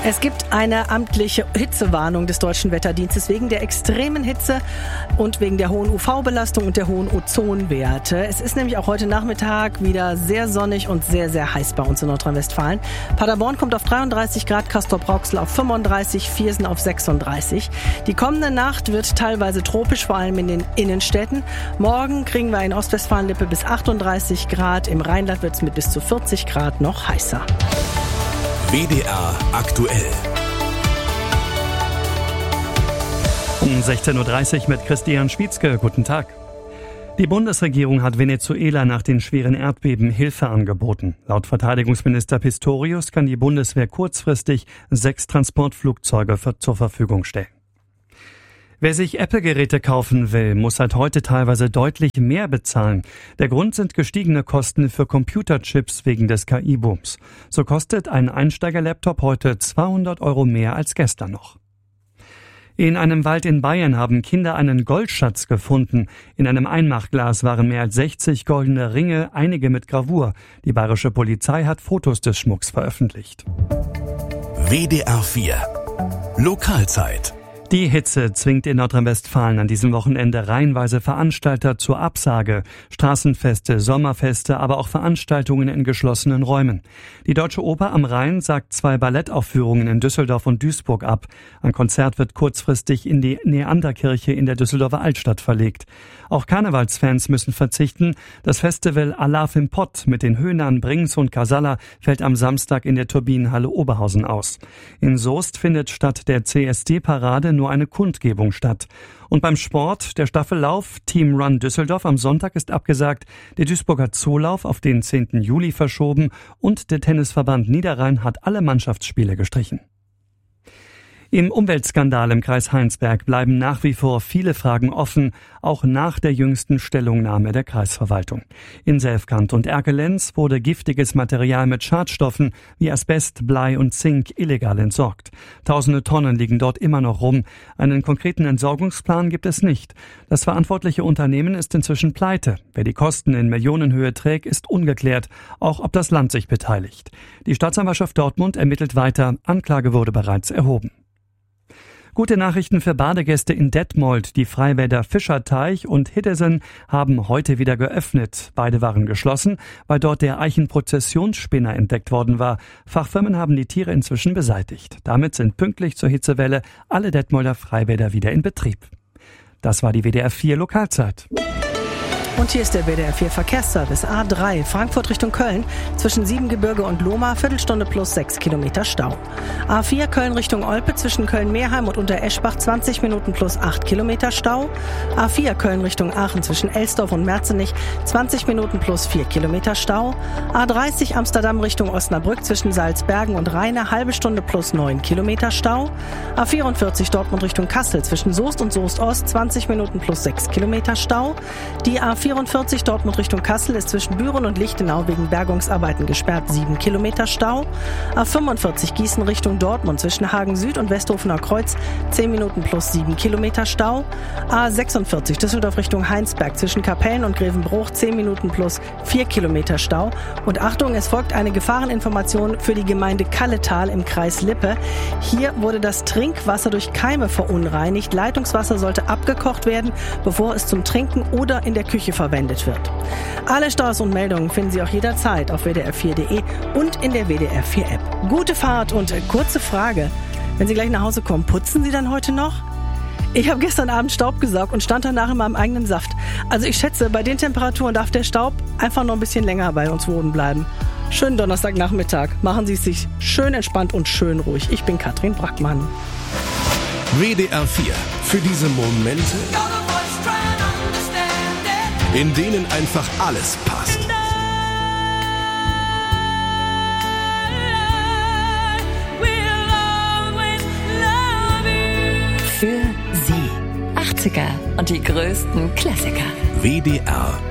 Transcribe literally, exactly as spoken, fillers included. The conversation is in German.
Es gibt eine amtliche Hitzewarnung des Deutschen Wetterdienstes wegen der extremen Hitze und wegen der hohen U V-Belastung und der hohen Ozonwerte. Es ist nämlich auch heute Nachmittag wieder sehr sonnig und sehr, sehr heiß bei uns in Nordrhein-Westfalen. Paderborn kommt auf dreiunddreißig Grad, Castrop-Rauxel auf fünfunddreißig, Viersen auf sechsunddreißig. Die kommende Nacht wird teilweise tropisch, vor allem in den Innenstädten. Morgen kriegen wir in Ostwestfalen-Lippe bis achtunddreißig Grad. Im Rheinland wird es mit bis zu vierzig Grad noch heißer. W D R aktuell. Um sechzehn Uhr dreißig mit Christian Schwietzke. Guten Tag. Die Bundesregierung hat Venezuela nach den schweren Erdbeben Hilfe angeboten. Laut Verteidigungsminister Pistorius kann die Bundeswehr kurzfristig sechs Transportflugzeuge zur Verfügung stellen. Wer sich Apple-Geräte kaufen will, muss seit heute teilweise deutlich mehr bezahlen. Der Grund sind gestiegene Kosten für Computerchips wegen des K I-Booms. So kostet ein Einsteiger-Laptop heute zweihundert Euro mehr als gestern noch. In einem Wald in Bayern haben Kinder einen Goldschatz gefunden. In einem Einmachglas waren mehr als sechzig goldene Ringe, einige mit Gravur. Die bayerische Polizei hat Fotos des Schmucks veröffentlicht. W D R vier Lokalzeit. Die Hitze zwingt in Nordrhein-Westfalen an diesem Wochenende reihenweise Veranstalter zur Absage. Straßenfeste, Sommerfeste, aber auch Veranstaltungen in geschlossenen Räumen. Die Deutsche Oper am Rhein sagt zwei Ballettaufführungen in Düsseldorf und Duisburg ab. Ein Konzert wird kurzfristig in die Neanderkirche in der Düsseldorfer Altstadt verlegt. Auch Karnevalsfans müssen verzichten. Das Festival Alarv im Pott mit den Höhnern, Brings und Casalla fällt am Samstag in der Turbinenhalle Oberhausen aus. In Soest findet statt der C S D-Parade nur eine Kundgebung statt. Und beim Sport, der Staffellauf Team Run Düsseldorf am Sonntag ist abgesagt, der Duisburger Zoolauf auf den zehnten Juli verschoben und der Tennisverband Niederrhein hat alle Mannschaftsspiele gestrichen. Im Umweltskandal im Kreis Heinsberg bleiben nach wie vor viele Fragen offen, auch nach der jüngsten Stellungnahme der Kreisverwaltung. In Selfkant und Erkelenz wurde giftiges Material mit Schadstoffen wie Asbest, Blei und Zink illegal entsorgt. Tausende Tonnen liegen dort immer noch rum. Einen konkreten Entsorgungsplan gibt es nicht. Das verantwortliche Unternehmen ist inzwischen pleite. Wer die Kosten in Millionenhöhe trägt, ist ungeklärt, auch ob das Land sich beteiligt. Die Staatsanwaltschaft Dortmund ermittelt weiter. Anklage wurde bereits erhoben. Gute Nachrichten für Badegäste in Detmold. Die Freibäder Fischerteich und Hiddesen haben heute wieder geöffnet. Beide waren geschlossen, weil dort der Eichenprozessionsspinner entdeckt worden war. Fachfirmen haben die Tiere inzwischen beseitigt. Damit sind pünktlich zur Hitzewelle alle Detmolder Freibäder wieder in Betrieb. Das war die W D R vier Lokalzeit. Und hier ist der W D R vier Verkehrsservice. A drei, Frankfurt Richtung Köln, zwischen Siebengebirge und Lohmar, Viertelstunde plus sechs Kilometer Stau. A vier, Köln Richtung Olpe, zwischen Köln-Meerheim und Untereschbach, zwanzig Minuten plus acht Kilometer Stau. A vier, Köln Richtung Aachen, zwischen Elsdorf und Merzenich, zwanzig Minuten plus vier Kilometer Stau. A dreißig, Amsterdam Richtung Osnabrück, zwischen Salzbergen und Rheine, halbe Stunde plus neun Kilometer Stau. A vierundvierzig, Dortmund Richtung Kassel, zwischen Soest und Soest-Ost, zwanzig Minuten plus sechs Kilometer Stau. Die A vierundvierzig Dortmund Richtung Kassel ist zwischen Büren und Lichtenau wegen Bergungsarbeiten gesperrt, sieben Kilometer Stau. A fünfundvierzig Gießen Richtung Dortmund zwischen Hagen Süd und Westhofener Kreuz, zehn Minuten plus sieben Kilometer Stau. A sechsundvierzig Düsseldorf Richtung Heinsberg zwischen Kapellen und Grevenbruch, zehn Minuten plus vier Kilometer Stau. Und Achtung, es folgt eine Gefahreninformation für die Gemeinde Kalletal im Kreis Lippe. Hier wurde das Trinkwasser durch Keime verunreinigt. Leitungswasser sollte abgekocht werden, bevor es zum Trinken oder in der Küche verwendet wird. Alle Staus und Meldungen finden Sie auch jederzeit auf w d r vier punkt d e und in der W D R vier App. Gute Fahrt und äh, kurze Frage. Wenn Sie gleich nach Hause kommen, putzen Sie dann heute noch? Ich habe gestern Abend Staub gesaugt und stand danach in meinem eigenen Saft. Also ich schätze, bei den Temperaturen darf der Staub einfach noch ein bisschen länger bei uns wohnen bleiben. Schönen Donnerstagnachmittag. Machen Sie es sich schön entspannt und schön ruhig. Ich bin Katrin Brackmann. W D R vier. Für diese Momente, in denen einfach alles passt. Für Sie. achtziger und die größten Klassiker. W D R